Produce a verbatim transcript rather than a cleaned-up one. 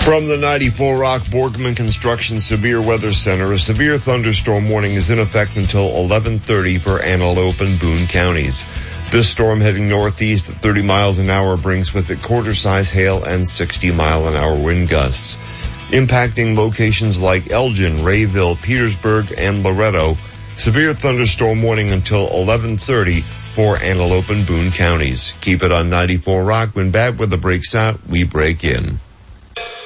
From the ninety-four Rock Borgman Construction Severe Weather Center, a severe thunderstorm warning is in effect until eleven thirty for Antelope and Boone counties. This storm heading northeast at thirty miles an hour brings with it quarter-size hail and sixty mile an hour wind gusts. Impacting locations like Elgin, Rayville, Petersburg, and Loretto. Severe thunderstorm warning until eleven thirty for Antelope and Boone counties. Keep it on ninety-four Rock. When bad weather breaks out, we break in.